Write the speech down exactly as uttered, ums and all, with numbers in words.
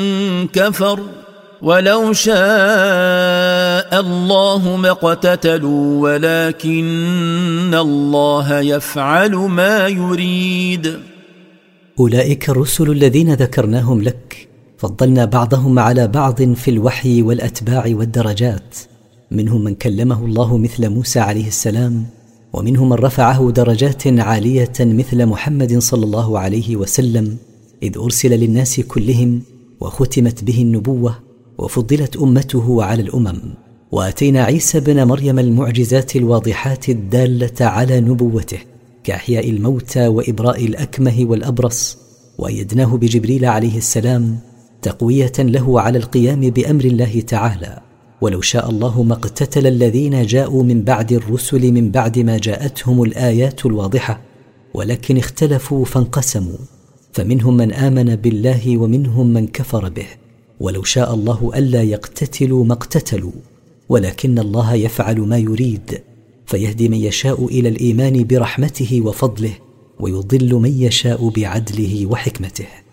كفر ولو شاء الله ما اقتتلوا ولكن الله يفعل ما يريد. أولئك الرسل الذين ذكرناهم لك فضلنا بعضهم على بعض في الوحي والأتباع والدرجات، منهم من كلمه الله مثل موسى عليه السلام، ومنهم من رفعه درجات عالية مثل محمد صلى الله عليه وسلم إذ أرسل للناس كلهم وختمت به النبوة وفضلت أمته على الأمم. وآتينا عيسى بن مريم المعجزات الواضحات الدالة على نبوته كإحياء الموتى وإبراء الأكمه والأبرص، وأيدناه بجبريل عليه السلام تقوية له على القيام بأمر الله تعالى. ولو شاء الله ما اقتتل الذين جاءوا من بعد الرسل من بعد ما جاءتهم الآيات الواضحة، ولكن اختلفوا فانقسموا، فمنهم من آمن بالله ومنهم من كفر به. ولو شاء الله ألا يقتتلوا ما اقتتلوا، ولكن الله يفعل ما يريد، فيهدي من يشاء إلى الإيمان برحمته وفضله، ويضل من يشاء بعدله وحكمته.